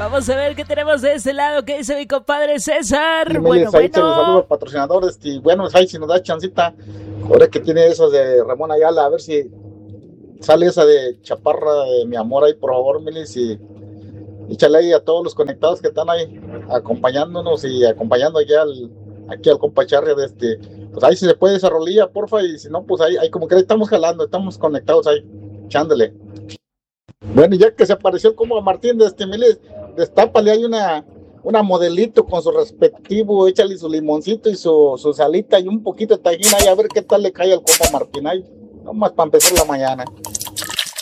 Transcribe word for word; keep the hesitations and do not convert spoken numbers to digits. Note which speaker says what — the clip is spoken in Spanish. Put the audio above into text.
Speaker 1: Vamos a ver qué tenemos de ese lado. ¿Qué dice mi compadre César?
Speaker 2: Sí,
Speaker 1: Bueno,
Speaker 2: ahí te
Speaker 1: bueno.
Speaker 2: saludo al patrocinador, este, bueno, ahí si nos da chancita, ahora que tiene esas de Ramón Ayala, a ver si sale esa de Chaparra de Mi Amor ahí, por favor, Milis, y échale ahí a todos los conectados que están ahí acompañándonos y acompañando aquí al, aquí al compa Charria de este, pues ahí si se puede esa rolilla, porfa, y si no, pues ahí, ahí como que ahí estamos jalando, estamos conectados ahí, chándale. Bueno, y ya que se apareció el compa Martín de este Milis, destápale, hay una, una modelito con su respectivo, échale su limoncito y su, su salita y un poquito de tajín ahí, a ver qué tal le cae al compa Martín ahí, nomás para empezar la mañana.